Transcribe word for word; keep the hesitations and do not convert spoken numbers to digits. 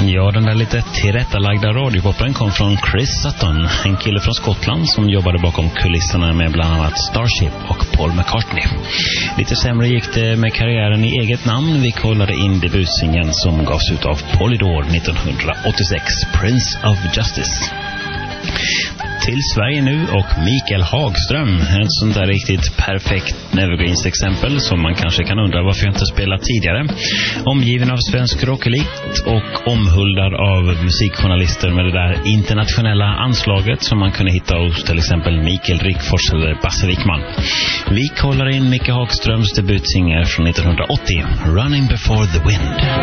Ja, den där lite tillrättalagda radiopoppen kom från Chris Sutton, en kille från Skottland som jobbade bakom kulisserna med bland annat Starship och Paul McCartney. Lite sämre gick det med karriären i eget namn. Vi kollade in debutsingen som gavs ut av Polydor nittonhundraåttiosex, Prince of Justice. Till Sverige nu och Mikael Hagström, ett sånt där riktigt perfekt Evergreens-exempel som man kanske kan undra varför jag inte spelat tidigare. Omgiven av svensk rockelit och omhuldad av musikjournalister med det där internationella anslaget som man kunde hitta hos till exempel Mikael Rickfors eller Basse Wickman. Vi kollar in Mikael Hagströms debutsinger från nittonhundraåttio, Running Before the Wind.